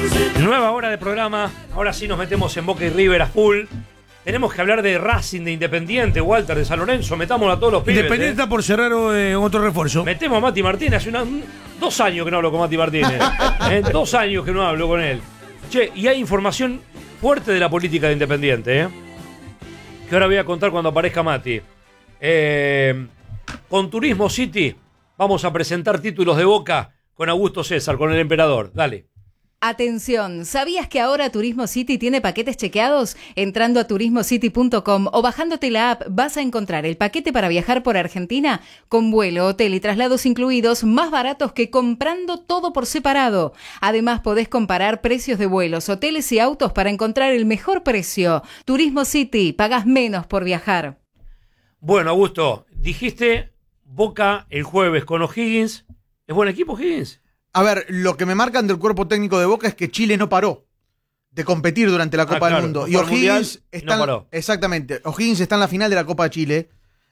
Nueva hora de programa. Ahora sí nos metemos en Boca y River a full. Tenemos que hablar de Racing, de Independiente, Walter, de San Lorenzo. Metámoslo a todos los pibes. Independiente está por cerrar otro refuerzo. Metemos a Mati Martínez. Hace 2 años que no hablo con Mati Martínez. 2 años que no hablo con él. Che, y hay información fuerte de la política de Independiente, que ahora voy a contar cuando aparezca Mati. Con Turismo City vamos a presentar títulos de Boca con Augusto César, con el emperador. Dale. Atención, ¿sabías que ahora Turismo City tiene paquetes chequeados? Entrando a turismocity.com o bajándote la app vas a encontrar el paquete para viajar por Argentina con vuelo, hotel y traslados incluidos más baratos que comprando todo por separado. Además podés comparar precios de vuelos, hoteles y autos para encontrar el mejor precio. Turismo City, pagás menos por viajar. Bueno, Augusto, dijiste Boca el jueves con O'Higgins. ¿Es buen equipo O'Higgins? A ver, lo que me marcan del cuerpo técnico de Boca es que Chile no paró de competir durante la Copa del Mundo. Y O'Higgins está no paró. Exactamente. O'Higgins está en la final de la Copa de Chile,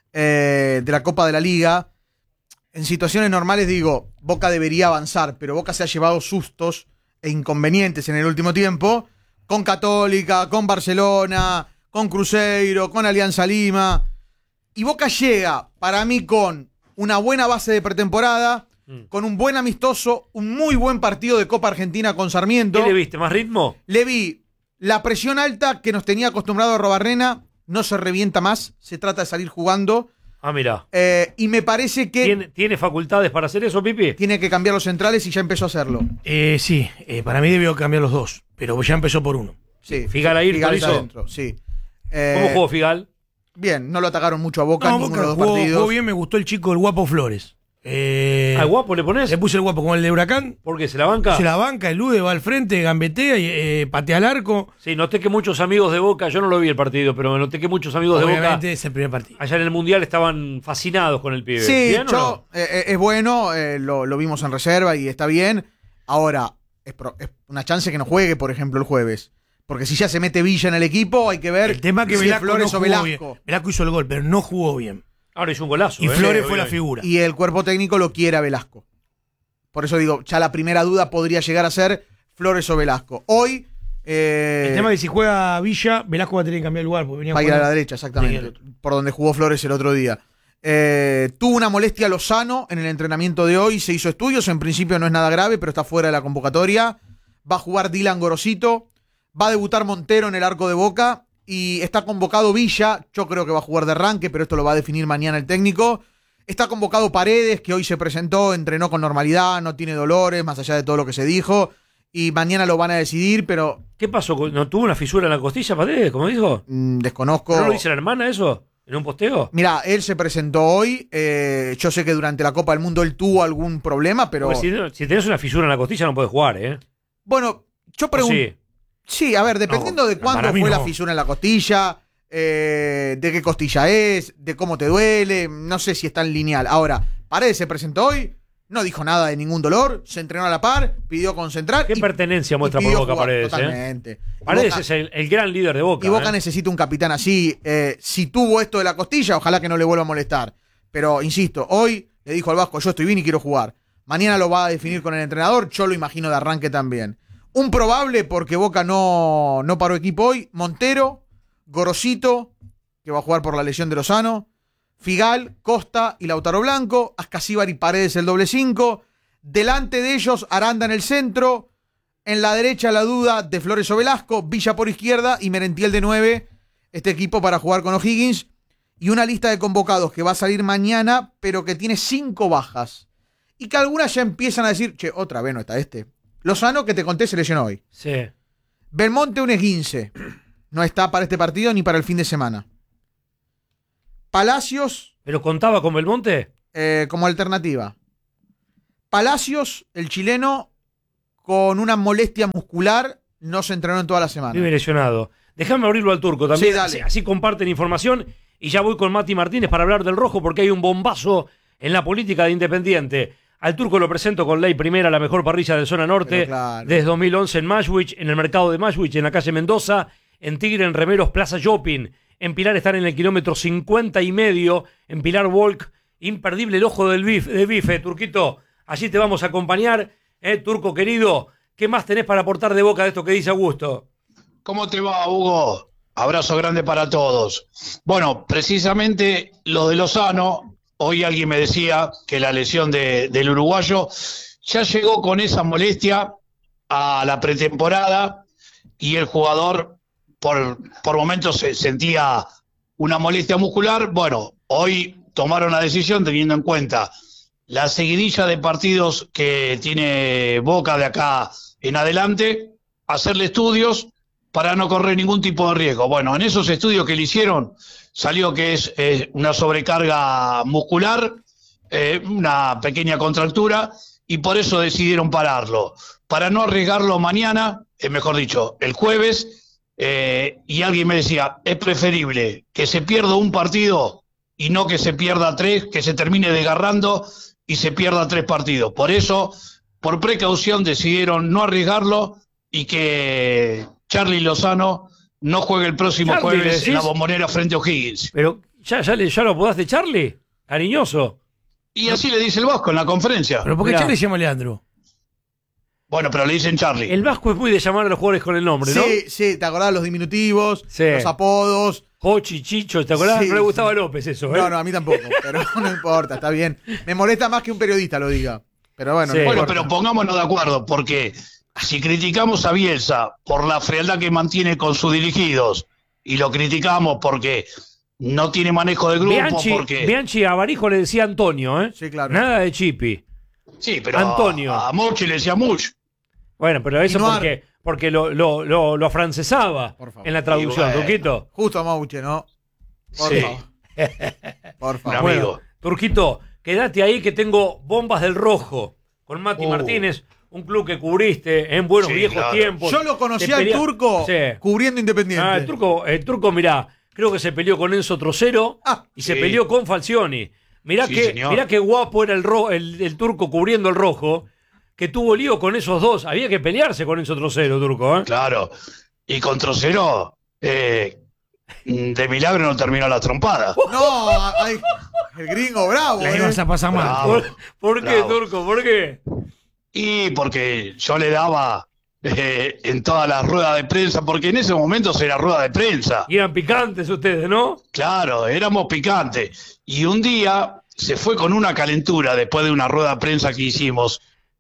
de la Copa de la Liga. En situaciones normales, digo, Boca debería avanzar, pero Boca se ha llevado sustos e inconvenientes en el último tiempo con Católica, con Barcelona, con Cruzeiro, con Alianza Lima. Y Boca llega, para mí, con una buena base de pretemporada, con un buen amistoso, un muy buen partido de Copa Argentina con Sarmiento. ¿Qué le viste? ¿Más ritmo? Le vi la presión alta que nos tenía acostumbrado a Robarrena, no se revienta más, se trata de salir jugando. Ah, mira. Y me parece que ¿Tiene facultades para hacer eso, Pipi? tiene que cambiar los centrales y ya empezó a hacerlo. Sí, para mí debió cambiar los dos, pero ya empezó por uno. Sí, Figal ahí, Figal está Torizo. adentro, sí. ¿Cómo jugó Figal? Bien, no lo atacaron mucho a Boca en No, ninguno de los Boca partidos. jugó bien, me gustó el chico, el Guapo Flores. ¿Al guapo le pones? Le puse el Guapo como el de Huracán. ¿Por qué? ¿Se la banca? Se la banca, elude, va al frente, gambetea, y patea al arco. Sí, noté que muchos amigos de Boca, yo no lo vi el partido, pero noté que muchos amigos de Boca Obviamente es el primer partido. allá en el Mundial estaban fascinados con el pibe. Sí, ¿Bien o no? es bueno, lo vimos en reserva y está bien. Ahora, es una chance que no juegue, por ejemplo, el jueves. Porque si ya se mete Villa en el equipo, hay que ver El tema es que si Velasco Flores no o jugó Velasco. bien. Velasco hizo el gol, pero no jugó bien. Ahora hizo un golazo. Y Flores fue Hoy, la hoy. figura. Y el cuerpo técnico lo quiere a Velasco. Por eso digo, ya la primera duda podría llegar a ser Flores o Velasco. Hoy El tema es que si juega Villa, Velasco va a tener que cambiar el lugar. Porque venía va a ir a la jugando- derecha, exactamente. Por donde jugó Flores el otro día. Tuvo una molestia Lozano en el entrenamiento de hoy. Se hizo estudios. En principio no es nada grave, pero está fuera de la convocatoria. Va a jugar Dylan Gorosito. Va a debutar Montero en el arco de Boca. Y está convocado Villa. Yo creo que va a jugar de arranque, pero esto lo va a definir mañana el técnico. Está convocado Paredes, que hoy se presentó, entrenó con normalidad, no tiene dolores, más allá de todo lo que se dijo. Y mañana lo van a decidir, pero ¿Qué pasó? ¿No tuvo una fisura en la costilla, Paredes, como dijo? desconozco. ¿No lo dice la hermana eso? ¿En un posteo? Mira, él se presentó hoy. Yo sé que durante la Copa del Mundo él tuvo algún problema, pero. Porque si tenés una fisura en la costilla no podés jugar, ¿eh? Bueno, yo ¿O pregunto. sí? Sí, a ver, dependiendo No, de cuándo para mí fue la no. fisura en la costilla, de qué costilla es, de cómo te duele, no sé si es tan lineal. Ahora, Paredes se presentó hoy, no dijo nada de ningún dolor, se entrenó a la par, pidió concentrar. ¿Qué pertenencia muestra por pidió Boca jugar, Paredes? Totalmente. Y Paredes Boca- es el gran líder de Boca. Y Boca ¿eh? necesita un capitán así. Si tuvo esto de la costilla, ojalá que no le vuelva a molestar. Pero, insisto, hoy le dijo al Vasco, yo estoy bien y quiero jugar. Mañana lo va a definir con el entrenador, yo lo imagino de arranque también. Un probable, porque Boca no paró equipo hoy, Montero, Gorosito, que va a jugar por la lesión de Lozano, Figal, Costa y Lautaro Blanco, Ascasíbar y Paredes el doble 5. Delante de ellos, Aranda en el centro. En la derecha, la duda de Flores o Velasco, Villa por izquierda y Merentiel de 9. Este equipo para jugar con O'Higgins. Y una lista de convocados que va a salir mañana, pero que tiene 5 bajas. Y que algunas ya empiezan a decir, che, otra vez no está este. Lozano, que te conté, se lesionó hoy. Sí. Belmonte, un esguince. No está para este partido ni para el fin de semana. Palacios, ¿Pero contaba con Belmonte? como alternativa. Palacios, el chileno, con una molestia muscular, no se entrenó en toda la semana. Vive lesionado. Déjame abrirlo al turco también. Sí, dale. Así comparten información. Y ya voy con Mati Martínez para hablar del rojo porque hay un bombazo en la política de Independiente. Al turco lo presento con Ley Primera, la mejor parrilla de zona norte. Pero claro. Desde 2011 en Mashwich, en el mercado de Mashwich, en la calle Mendoza. En Tigre, en Remeros, Plaza Shopping. En Pilar están en el kilómetro 50 y medio. En Pilar Walk, imperdible el ojo del bife, Turquito. Allí te vamos a acompañar, turco querido. ¿Qué más tenés para aportar de Boca de esto que dice Augusto? ¿Cómo te va, Hugo? Abrazo grande para todos. Bueno, precisamente lo de Lozano, hoy alguien me decía que la lesión del uruguayo ya llegó con esa molestia a la pretemporada y el jugador por momentos se sentía una molestia muscular. Bueno, hoy tomaron la decisión teniendo en cuenta la seguidilla de partidos que tiene Boca de acá en adelante, hacerle estudios para no correr ningún tipo de riesgo. Bueno, en esos estudios que le hicieron salió que es una sobrecarga muscular, una pequeña contractura, y por eso decidieron pararlo, para no arriesgarlo mañana, mejor dicho, el jueves, y alguien me decía, es preferible que se pierda un partido y no que se pierda 3, que se termine desgarrando y se pierda 3 partidos. Por eso, por precaución, decidieron no arriesgarlo y que Charly Lozano no juegue el próximo Charly, jueves en la Bombonera frente a O'Higgins. Pero ya lo apodaste Charly, cariñoso. Y así le dice el Vasco en la conferencia. ¿Pero por qué Mirá. Charly se llama Leandro? Bueno, pero le dicen Charly. El Vasco es muy de llamar a los jugadores con el nombre, ¿no? Sí, sí, te acordás los diminutivos, Sí. los apodos. Pochi, Chicho, ¿te acordás? Sí, No le gustaba sí. López eso, ¿eh? No, no, a mí tampoco, pero no importa, está bien. Me molesta más que un periodista lo diga. Pero bueno, Sí. no Bueno, importa. pero pongámonos de acuerdo, porque si criticamos a Bielsa por la frialdad que mantiene con sus dirigidos y lo criticamos porque no tiene manejo de grupo, porque... Bianchi a Barijo le decía Antonio, ¿eh? Sí, claro. Nada de Chipi. Sí, pero Antonio. a Mochi le decía Much. Bueno, pero eso Inuar. porque lo afrancesaba Por favor. en la traducción, Y bueno. Turquito. Justo a Mauche, ¿no? Por Sí. favor. Por favor. Un Bueno, amigo. Turquito, quédate ahí que tengo Bombas del Rojo con Mati Martínez, un club que cubriste en buenos Sí, viejos claro. tiempos. Yo lo conocí Te al pelea- turco Sí. cubriendo Independiente. Ah, el turco, mirá, creo que se peleó con Enzo Trocero y se sí. peleó con Falcioni. Mirá, Sí, que, señor. mirá qué guapo era el turco cubriendo el rojo, que tuvo lío con esos dos. Había que pelearse con Enzo Trocero, turco, ¿eh? Claro. Y con Trocero, de milagro no terminó la trompada. No, ay, el gringo bravo. La ibas a pasar mal. Bravo. ¿Por qué, Bravo. turco? ¿Por qué? Y porque yo le daba en todas las ruedas de prensa, porque en ese momento era rueda de prensa. Y eran picantes ustedes, ¿no? Claro, éramos picantes. Y un día se fue con una calentura después de una rueda de prensa que hicimos.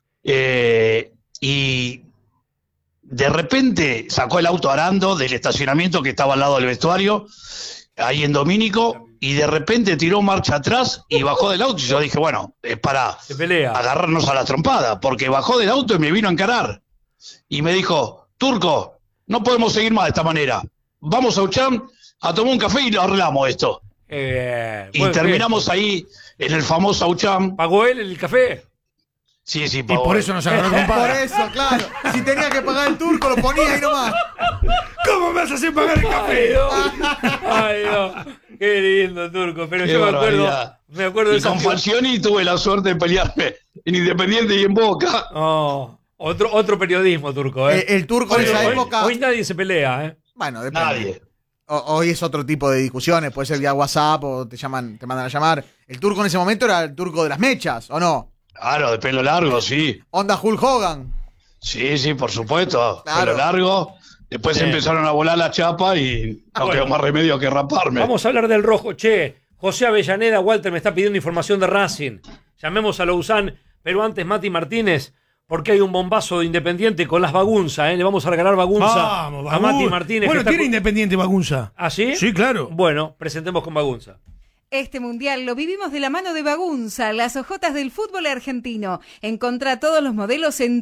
Y de repente sacó el auto Arando del estacionamiento que estaba al lado del vestuario, ahí en Domínico, y de repente tiró marcha atrás y bajó del auto. Y yo dije, bueno, es para Se pelea. agarrarnos a la trompada, porque bajó del auto y me vino a encarar. Y me dijo, Turco, no podemos seguir más de esta manera. Vamos a Ucham a tomar un café y lo arreglamos esto. Y Buen terminamos ahí en el famoso Aucham. gesto. ¿Pagó él el café? Sí, sí, Y pagó por él. eso nos agarró Por compadre. eso, claro. Si tenía que pagar el turco, lo ponía ahí nomás. ¿Cómo me vas a hacer pagar el Ay, café? Dios. Ay, Dios. Qué lindo, turco. Pero Qué yo barbaridad. me acuerdo de Y con Falcioni tuve la suerte de pelearme en Independiente y en Boca. Oh, otro periodismo, turco, ¿eh? El turco en Hoy- esa hoy- época. Hoy nadie se pelea, ¿eh? Bueno, depende. Nadie. Hoy es otro tipo de discusiones, puede ser vía WhatsApp o te mandan a llamar. El turco en ese momento era el turco de las mechas, ¿o no? Claro, de pelo largo, sí. Onda Hulk Hogan. Sí, sí, por supuesto. Claro. Pelo largo. Después Sí. empezaron a volar la chapa y no bueno. quedó más remedio que raparme. Vamos a hablar del rojo. Che, José Avellaneda, Walter me está pidiendo información de Racing. Llamemos a Lausanne, pero antes Mati Martínez, porque hay un bombazo de Independiente con las Bagunza, ¿eh? Le vamos a regalar Bagunza Vamos, a Mati Martínez. Bueno, que está tiene con- Independiente Bagunza. ¿Ah, sí? Sí, claro. Bueno, presentemos con Bagunza. Este mundial lo vivimos de la mano de Bagunza, las hojotas del fútbol argentino. Encontrá todos los modelos en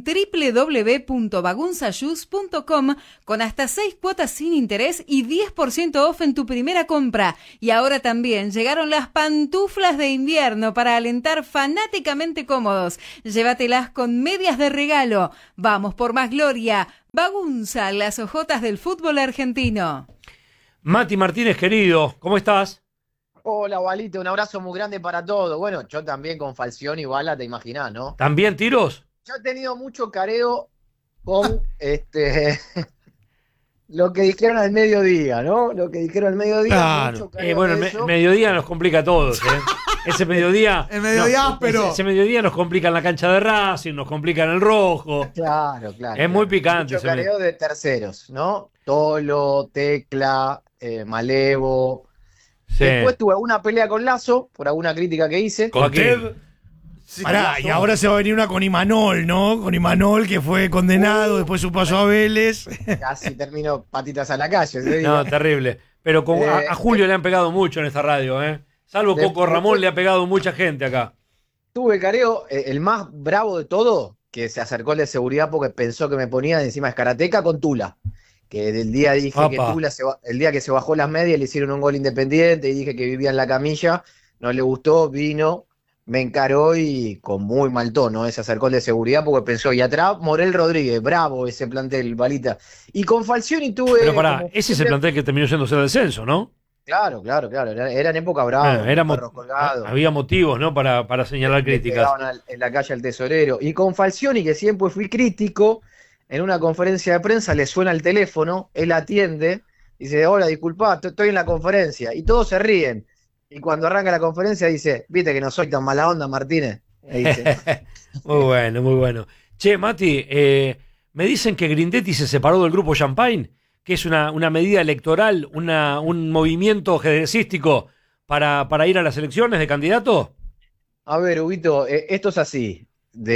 www.bagunzashoes.com con hasta 6 cuotas sin interés y 10% off en tu primera compra. Y ahora también llegaron las pantuflas de invierno para alentar fanáticamente cómodos. Llévatelas con medias de regalo. Vamos por más gloria. Bagunza, las hojotas del fútbol argentino. Mati Martínez, querido, ¿cómo estás? Hola, Walito, un abrazo muy grande para todos. Bueno, yo también con Falcioni y Bala, te imaginás, ¿no? ¿También tiros? Yo he tenido mucho careo con lo que dijeron al mediodía, ¿no? Lo que dijeron al mediodía. Claro. Mucho careo Bueno, de eso. mediodía nos complica a todos, ¿eh? ese mediodía. El mediodía áspero. Ese mediodía nos complica en la cancha de Racing, nos complica en el rojo. Claro, claro. Es muy picante. Mucho ese careo de terceros, ¿no? Tolo, Tecla, Malevo. Sí. Después tuve una pelea con Lazo por alguna crítica que hice. Con Joaquín. Ted. Pará, y ahora se va a venir una con Imanol, ¿no? Con Imanol, que fue condenado, después su paso a Vélez. Casi termino patitas a la calle ese día. No, terrible. Pero a Julio le han pegado mucho en esta radio, ¿eh? Salvo Coco Después- Ramón, le ha pegado mucha gente acá. Tuve careo, el más bravo de todo, que se acercó el de seguridad porque pensó que me ponía encima de Karateca con Tula. Que del día dije que Apa. Tula, el día que se bajó las medias, le hicieron un gol Independiente y dije que vivía en la camilla. No le gustó, vino, me encaró y con muy mal tono, se acercó el de seguridad porque pensó. Y atrás Morel Rodríguez, bravo ese plantel, Balita. Y con Falcioni tuve. Pero pará, como ese es el siempre- plantel que terminó yéndose al descenso, ¿no? Claro. Era en época brava. Bueno, perros colgados. había motivos, ¿no? Para señalar Le críticas. pegaban en la calle al tesorero. Y con Falcioni, que siempre fui crítico, en una conferencia de prensa le suena el teléfono, él atiende, dice, hola, disculpa, estoy en la conferencia. Y todos se ríen. Y cuando arranca la conferencia dice, viste que no soy tan mala onda, Martínez. Y dice, Muy bueno, muy bueno. Che, Mati, me dicen que Grindetti se separó del grupo Champagne, que es una medida electoral, un movimiento ajedrecístico para ir a las elecciones de candidato. a ver, Huguito, esto es así.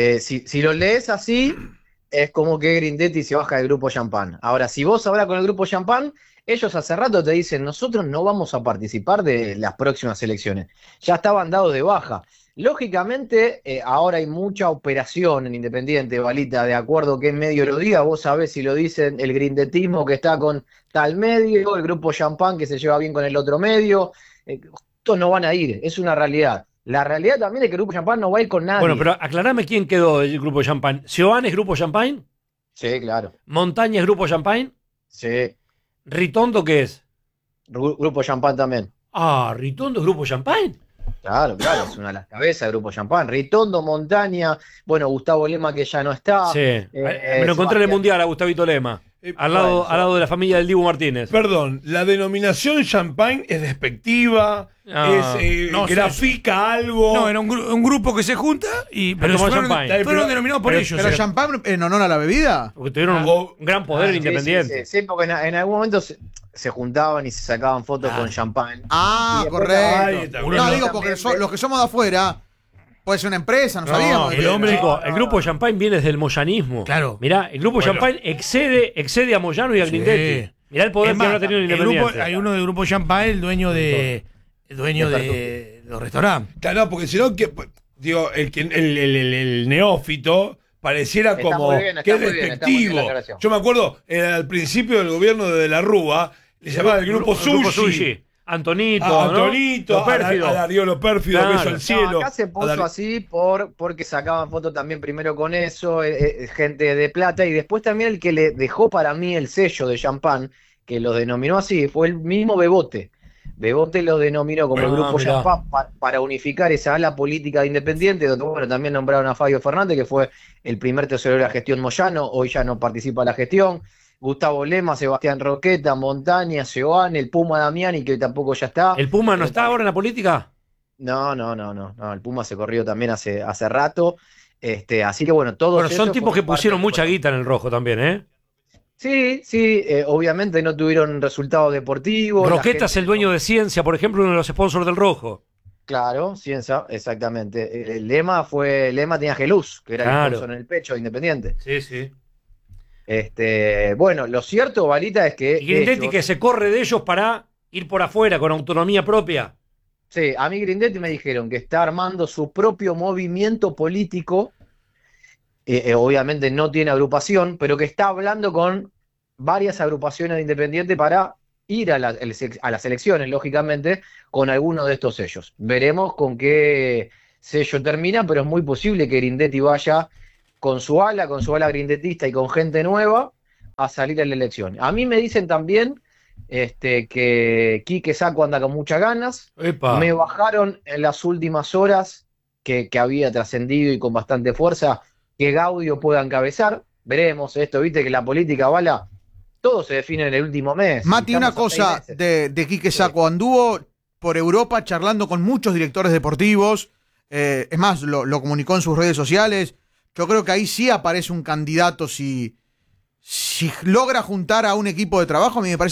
Si lo lees así, es como que Grindetti se baja del grupo Champagne. Ahora, si vos hablas con el grupo Champagne, ellos hace rato te dicen, nosotros no vamos a participar de las próximas elecciones. Ya estaban dados de baja. Lógicamente, ahora hay mucha operación en Independiente, Balita, de acuerdo a qué medio lo diga. Vos sabés si lo dicen el grindetismo que está con tal medio, el grupo Champagne que se lleva bien con el otro medio. Estos no van a ir, es una realidad. La realidad también es que el grupo Champagne no va a ir con nadie. Bueno, pero aclarame quién quedó del grupo Champagne. ¿Sioán es grupo Champagne? Sí, claro. ¿Montaña es grupo Champagne? Sí. ¿Ritondo qué es? Grupo Champagne también. Ah, ¿Ritondo es grupo Champagne? Claro, es una de las cabezas del grupo Champagne. Ritondo, Montaña, bueno, Gustavo Lema que ya no está. Sí. Me lo encontré en el Mundial a Gustavito Lema. Al lado de la familia del Dibu Martínez. Perdón, la denominación champagne es despectiva, grafica algo. No, era un grupo que se junta y Pero tomar fueron, champagne. fueron denominados por ellos. Pero era. champán en honor a la bebida. Porque tuvieron un gran poder independiente. Sí, porque en algún momento se juntaban y se sacaban fotos con champagne. Ah, Y después correcto. también- No, Uno digo también porque ve- los que somos de afuera, puede ser una empresa, no sabíamos. El hombre, el grupo Champagne viene desde el moyanismo. Claro. Mirá, el grupo Bueno. Champagne excede a Moyano y a Grindetti. Mirá el poder Es que más, habrá tenido el el grupo, Independiente. hay uno del grupo Champagne, el dueño de los restaurantes. Claro, no, porque si no, digo, el neófito pareciera Está como muy bien, está que es muy bien, está muy bien despectivo. la aclaración. Yo me acuerdo, al principio del gobierno de la Rúa, le llamaban el grupo Sushi. Antonito, A ¿no? Antonito, Los pérfidos. a Darío Los Pérfidos, Claro. beso al No, cielo. acá se puso así porque sacaban fotos también primero con eso, gente de plata, y después también el que le dejó para mí el sello de champán, que lo denominó así, fue el mismo Bebote. Bebote lo denominó como el grupo mirá. champán para unificar esa ala política de Independiente, donde bueno, también nombraron a Fabio Fernández, que fue el primer tesorero de la gestión Moyano, hoy ya no participa en la gestión. Gustavo Lema, Sebastián Roqueta, Montaña, Sioán, el Puma Damiani, que tampoco ya está. ¿El Puma no está ahora en la política? No, el Puma se corrió también hace rato. Así que bueno, todos Bueno, son esos tipos que forman parte pusieron del mucha grupo. guita en el rojo también, ¿eh? Sí, obviamente no tuvieron resultados deportivos. Roqueta es el dueño de Ciencia, por ejemplo, uno de los sponsors del rojo. Claro, Ciencia, exactamente. El Lema tenía Geluz, que era Claro. el sponsor en el pecho de Independiente. Sí, sí. Bueno, lo cierto, Balita, es que Y Grindetti ellos- que se corre de ellos para ir por afuera con autonomía propia. Sí, a mí Grindetti me dijeron que está armando su propio movimiento político, obviamente no tiene agrupación, pero que está hablando con varias agrupaciones de Independiente para ir a las elecciones, lógicamente, con alguno de estos sellos. Veremos con qué sello termina, pero es muy posible que Grindetti vaya con su ala grindetista y con gente nueva a salir a la elección. A mí me dicen también que Quique Sacco anda con muchas ganas. Epa. Me bajaron en las últimas horas que había trascendido y con bastante fuerza que Gaudio pueda encabezar. Veremos esto, viste que la política, Bala, todo se define en el último mes. Mati, una Estamos a 6 cosa meses. de Quique Sacco. Anduvo por Europa charlando con muchos directores deportivos. Es más, lo comunicó en sus redes sociales. Yo creo que ahí sí aparece un candidato si logra juntar a un equipo de trabajo. A mí me parece